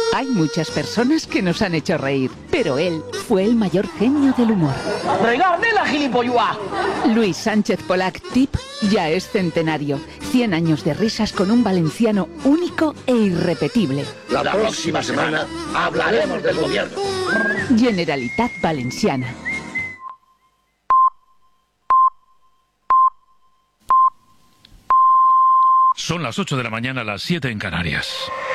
Hay muchas personas que nos han hecho reír, pero él fue el mayor genio del humor. ¡Regarde la gilipollua! Luis Sánchez Polac Tip ya es centenario. 100 años de risas con un valenciano único e irrepetible. La próxima semana hablaremos del gobierno. Generalitat Valenciana. Son las 8 de la mañana, las 7 en Canarias.